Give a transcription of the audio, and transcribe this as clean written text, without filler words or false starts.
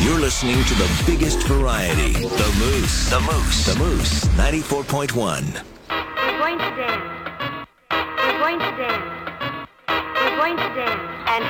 You're listening to the biggest variety, The Moose. The Moose. The Moose, 94.1. We're going to dance. We're going to dance. We're going to dance. And